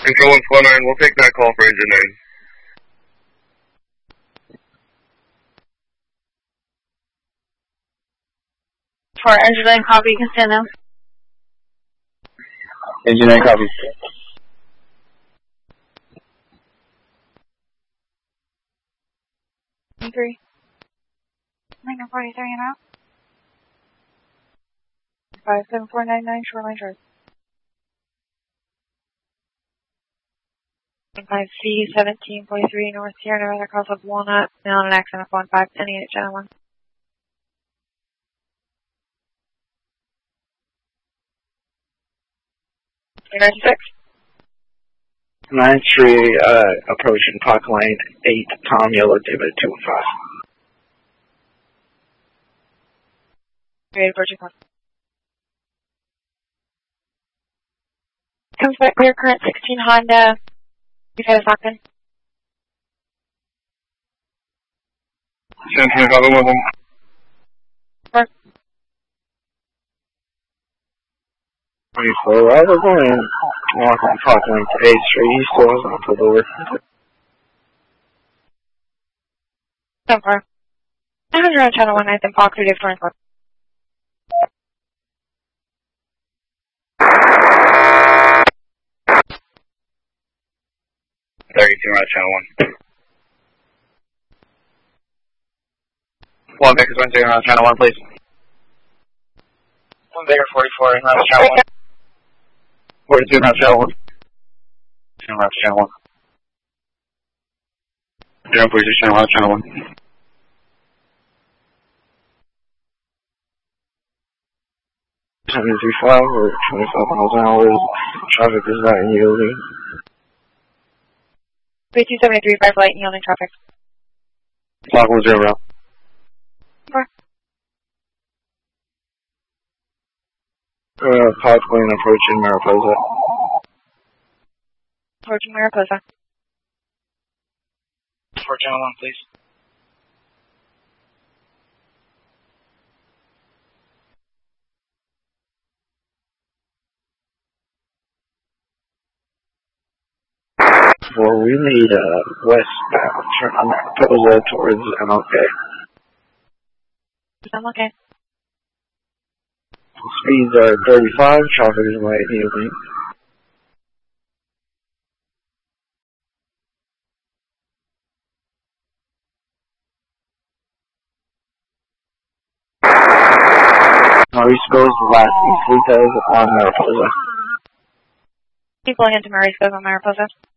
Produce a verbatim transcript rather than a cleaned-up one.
Control one four nine, we'll take that call for engine nine. For engine nine, copy, you can stand now. Engine nine, copy. Three. Magna forty-three and out. Five seven four nine nine Shoreline Drive. Five C seventeen forty three North Sierra Nevada cross of Walnut. Now on an accident of one five ten eight channel one. Nine six. Nine three, uh, approaching Park Lane eight, Tom Yellow David two one five. Great approaching Park. Comes back clear current sixteen Honda. You've had a Falcon. Ten ten, copy one one. First. twenty-four, I was going walk on Park Lane to eighth Street. He still hasn't pulled over. So far. one hundred on channel one, ninth and Fox, three twenty-four. thirty-two on channel one. One Baker's one zero on channel one, please. One Baker forty-four, and that's channel one. forty-two on channel one. Channel one, channel one. Zero forty-two, channel one, channel one. seventy-three five or twenty-five miles an hour. Traffic is not yielding. two seventy-three, five light, yielding traffic. Block one zero. Four. Uh, Park Lane approaching Mariposa. Approaching Mariposa. For channel one, please. Well, we need a uh, westbound turn on Mariposa towards M L K. I'm okay. Speeds are thirty-five, traffic is light yielding. Marisco's the last thing he does on Mariposa. Keep going into Marisco's on Mariposa.